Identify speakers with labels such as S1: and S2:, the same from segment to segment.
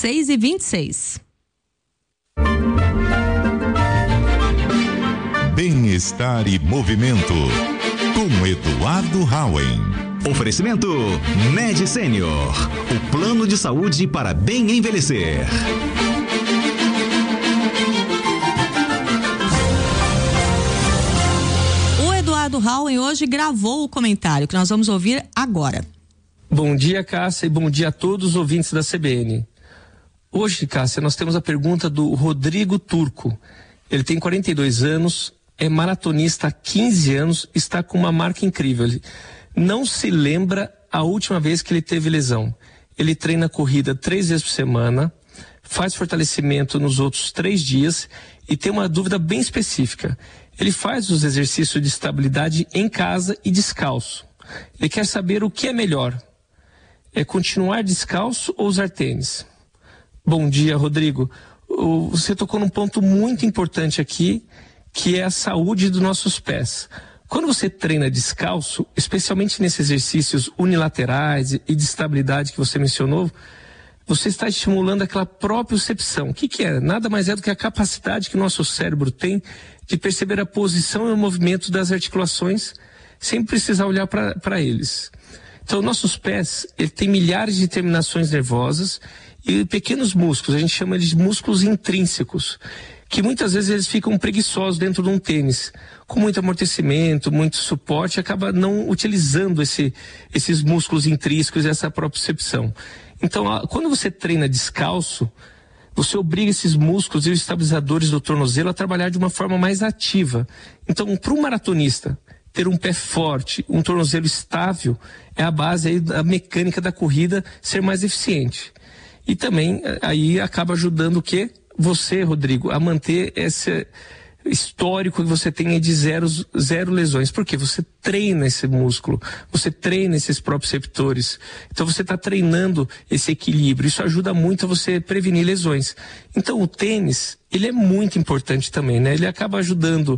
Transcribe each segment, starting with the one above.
S1: 6h26.
S2: Bem-estar e movimento, com Eduardo Hauen.
S3: Oferecimento Med Senior, o plano de saúde para bem envelhecer.
S1: O Eduardo Hauen hoje gravou o comentário que nós vamos ouvir agora.
S4: Bom dia, Cássia, e bom dia a todos os ouvintes da CBN. Hoje, Cássia, nós temos a pergunta do Rodrigo Turco. Ele tem 42 anos, é maratonista há 15 anos, está com uma marca incrível. Ele não se lembra a última vez que ele teve lesão. Ele treina corrida 3 vezes por semana, faz fortalecimento nos outros 3 dias e tem uma dúvida bem específica. Ele faz os exercícios de estabilidade em casa e descalço. Ele quer saber o que é melhor. É continuar descalço ou usar tênis? Bom dia, Rodrigo. Você tocou num ponto muito importante aqui, que é a saúde dos nossos pés. Quando você treina descalço, especialmente nesses exercícios unilaterais e de estabilidade que você mencionou, você está estimulando aquela propriocepção. O que é? Nada mais é do que a capacidade que o nosso cérebro tem de perceber a posição e o movimento das articulações sem precisar olhar para eles. Então, nossos pés, ele tem milhares de terminações nervosas e pequenos músculos, a gente chama de músculos intrínsecos, que muitas vezes eles ficam preguiçosos dentro de um tênis, com muito amortecimento, muito suporte, acaba não utilizando esses músculos intrínsecos e essa propriocepção. Então, quando você treina descalço, você obriga esses músculos e os estabilizadores do tornozelo a trabalhar de uma forma mais ativa. Então, para um maratonista, ter um pé forte, um tornozelo estável, é a base aí da mecânica da corrida ser mais eficiente. E também aí acaba ajudando o quê? Você, Rodrigo, a manter esse histórico que você tem de zero lesões. Por quê? Você treina esse músculo, você treina esses proprioceptores. Então você está treinando esse equilíbrio. Isso ajuda muito a você prevenir lesões. Então o tênis, ele é muito importante também, né? Ele acaba ajudar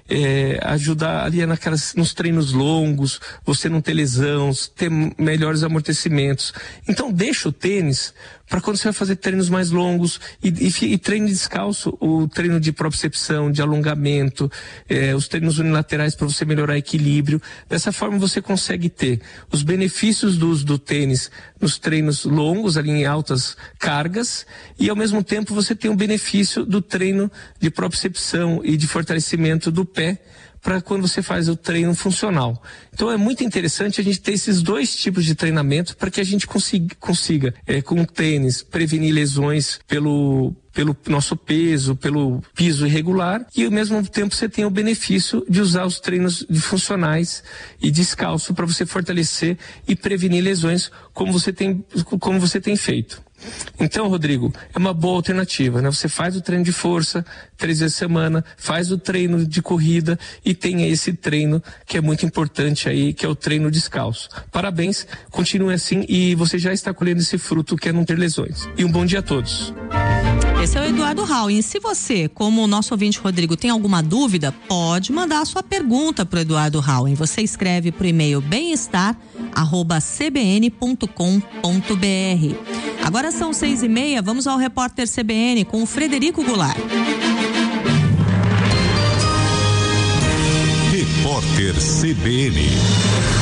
S4: ali nos treinos longos, você não ter lesões, ter melhores amortecimentos. Então deixa o tênis para quando você vai fazer treinos mais longos e treine descalço, o treino de propriocepção, de alongamento, os treinos unilaterais para você melhorar equilíbrio. Dessa forma você consegue ter os benefícios do uso do tênis nos treinos longos, ali em altas cargas, e ao mesmo tempo você tem o benefício do treino de propriocepção e de fortalecimento do pé para quando você faz o treino funcional. Então é muito interessante a gente ter esses 2 tipos de treinamento para que a gente consiga com o tênis, prevenir lesões pelo nosso peso, pelo piso irregular, e ao mesmo tempo você tem o benefício de usar os treinos funcionais e descalço para você fortalecer e prevenir lesões como você tem feito. Então, Rodrigo, é uma boa alternativa, né? Você faz o treino de força 3 vezes por semana, faz o treino de corrida e tem esse treino que é muito importante aí, que é o treino descalço. Parabéns, continue assim e você já está colhendo esse fruto que é não ter lesões. E um bom dia a todos.
S1: Esse é o Eduardo Hauen. Se você, como o nosso ouvinte Rodrigo, tem alguma dúvida, pode mandar a sua pergunta para o Eduardo Hauen. Você escreve para o e-mail bem-estar@cbn.com.br. Agora são 6h30, vamos ao repórter CBN com o Frederico Goulart.
S2: Repórter CBN.